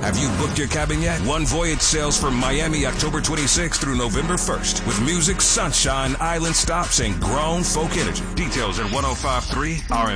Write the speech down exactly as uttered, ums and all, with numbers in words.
Have you booked your cabin yet? One Voyage sails from Miami October twenty-sixth through November first with music, sunshine, island stops, and grown folk energy. Details at ten fifty-three R M.